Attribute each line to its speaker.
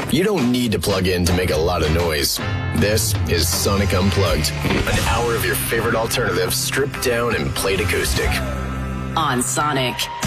Speaker 1: You don't need to plug in to make a lot of noise. This is Sonic Unplugged, an hour of your favorite alternative stripped down and played acoustic.
Speaker 2: On Sonic.